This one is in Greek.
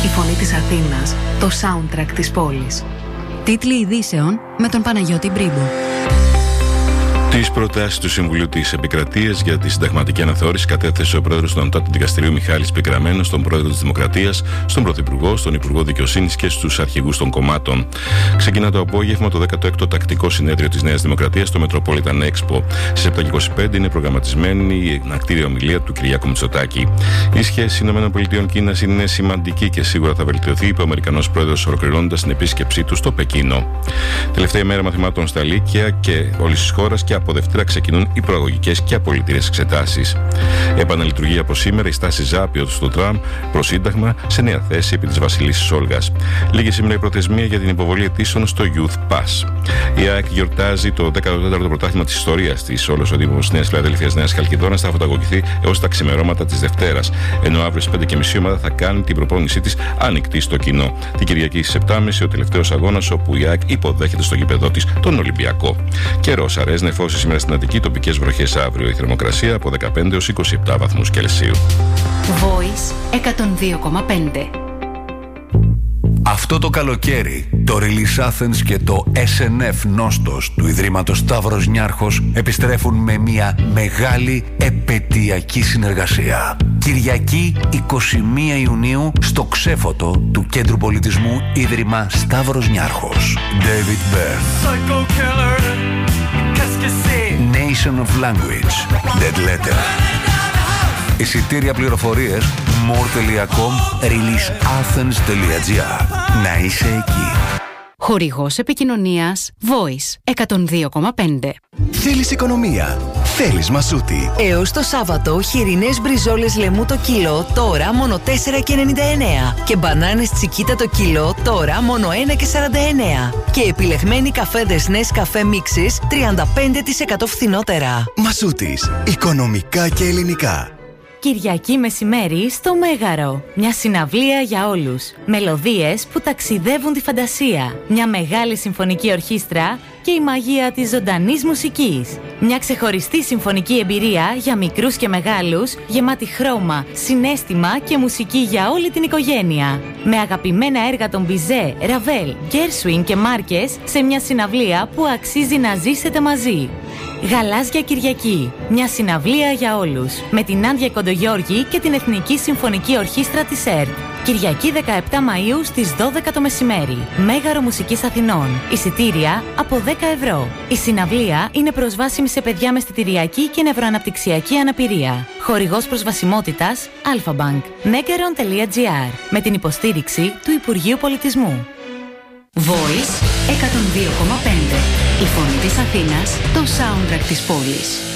η φωνή της Αθήνας, το soundtrack της πόλης. Τίτλοι ειδήσεων με τον Παναγιώτη Μπρίμπο. Τις προτάσεις του Συμβουλίου της Επικρατείας για τη συνταγματική αναθεώρηση κατέθεσε ο πρόεδρος του Ανώτατου Δικαστηρίου Μιχάλης Πικραμένος, στον πρόεδρο της Δημοκρατίας, στον Πρωθυπουργό, στον Υπουργό Δικαιοσύνης και στους αρχηγούς των κομμάτων. Ξεκινά το απόγευμα το 16ο τακτικό συνέδριο της Νέας Δημοκρατίας στο Metropolitan Expo. Στις 7:25 είναι προγραμματισμένη η ενακτήρια ομιλία του Κυριάκου Μητσοτάκη. Η σχέση ΗΠΑ-Κίνας είναι σημαντική και σίγουρα θα βελτιωθεί, είπε ο Αμερικανός πρόεδρος, ολοκληρώνοντας την επίσκεψή του στο Πεκίνο. Τελευταία ημέρα μαθημάτων στα Λύκεια και όλης της χώρας και από Δευτέρα ξεκινούν οι προαγωγικές και απολυτήριες εξετάσεις. Επαναλειτουργεί από σήμερα η στάση Ζάπιο του Τραμπ προς Σύνταγμα σε νέα θέση επί της Βασιλίσσης Όλγας. Λίγη σήμερα η προθεσμία για την υποβολή αιτήσεων στο Youth Pass. Η ΑΕΚ γιορτάζει το 14ο πρωτάθλημα της ιστορίας της. Όλος ο Δήμος Νέας Φιλαδέλφειας Νέας Χαλκιδόνας θα φωταγωγηθεί έως τα ξημερώματα της Δευτέρας. Ενώ αύριο στις 5:30 ομάδα θα κάνει την προπόνησή της ανοιχτή στο κοινό. Την Κυριακή στις 7:30 ο τελευταίος αγώνας, όπου η ΑΕΚ υποδέχεται στο γήπεδό της τον Ολυμπιακό. Καιρός αρές νεφώσει σήμερα στην Αττική, τοπικές βροχές αύριο. Η θερμοκρασία από 15 έως 27 βαθμούς Κελσίου. Voice 102,5. Αυτό το καλοκαίρι, το Release Athens και το SNF Νόστος του Ιδρύματος Σταύρος Νιάρχος επιστρέφουν με μια μεγάλη επετειακή συνεργασία. Κυριακή 21 Ιουνίου στο Ξέφωτο του Κέντρου Πολιτισμού Ίδρυμα Σταύρος Νιάρχος. David Byrne, Nation of Language, Dead Letter. Εισιτήρια, πληροφορίες more.com, releaseathens.gr. Να είσαι εκεί. Χορηγός επικοινωνίας Voice 102,5. Θέλεις οικονομία, θέλεις Μασούτη. Έως το Σάββατο, χοιρινές μπριζόλες λεμού το κιλό, τώρα μόνο 4,99. Και μπανάνες τσικίτα το κιλό, τώρα μόνο 1,49. Και επιλεγμένοι καφέδες Nescafé Mixes 35% φθηνότερα. Μασούτης, οικονομικά και ελληνικά. Κυριακή μεσημέρι στο Μέγαρο. Μια συναυλία για όλους. Μελωδίες που ταξιδεύουν τη φαντασία. Μια μεγάλη συμφωνική ορχήστρα και η μαγεία της ζωντανής μουσικής. Μια ξεχωριστή συμφωνική εμπειρία για μικρούς και μεγάλους, γεμάτη χρώμα, συναίσθημα και μουσική για όλη την οικογένεια. Με αγαπημένα έργα των Μπιζέ, Ραβέλ, Γκέρσουιν και Μάρκες σε μια συναυλία που αξίζει να ζήσετε μαζί. Γαλάζια Κυριακή. Μια συναυλία για όλους. Με την Άντια Κοντογιώργη και την Εθνική Συμφωνική Ορχήστρα της ΕΡΤ. Κυριακή 17 Μαΐου στις 12 το μεσημέρι. Μέγαρο Μουσικής Αθηνών. Εισιτήρια από 10 ευρώ. Η συναυλία είναι προσβάσιμη σε παιδιά με αισθητηριακή και νευροαναπτυξιακή αναπηρία. Χορηγός προσβασιμότητας Alphabank. Megaron.gr. Με την υποστήριξη του Υπουργείου Πολιτισμού. Voice 102,5. Η φωνή της Αθήνας, το soundtrack της πόλης.